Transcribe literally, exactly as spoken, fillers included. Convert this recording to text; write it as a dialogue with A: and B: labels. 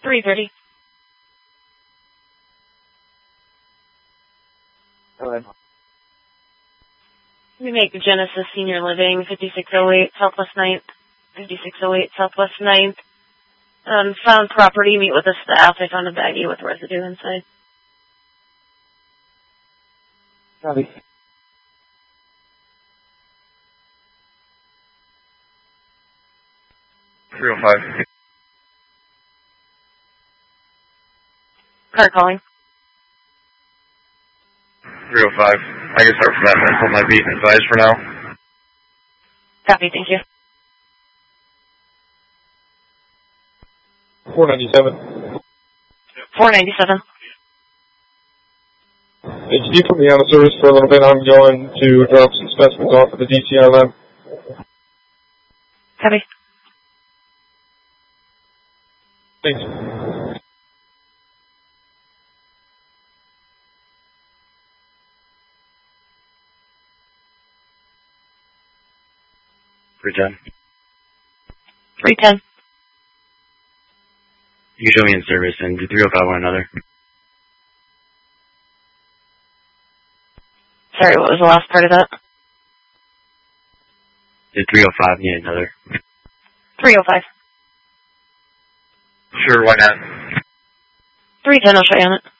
A: three thirty.
B: Go ahead.
A: We make Genesis Senior Living, fifty-six oh eight Southwest ninth. fifty-six oh eight Southwest ninth. Um, found property, meet with the staff. I found a baggie with residue inside.
B: Copy.
C: three oh five.
A: Car calling.
C: three oh five. I can start from that and put my beat and advise for now.
A: Copy, thank you.
B: four ninety-seven.
A: four ninety-seven.
B: Hey, can you put me on the service for a little bit? I'm going to drop some specimens off at the D C I lab.
A: Copy.
B: Thanks.
C: three ten.
A: three ten.
C: You can show me in service and do three oh five one another.
A: Sorry, what was the last part of that?
C: Did three oh five need another?
A: three oh five.
C: Sure, why not?
A: three ten, I'll show you on it.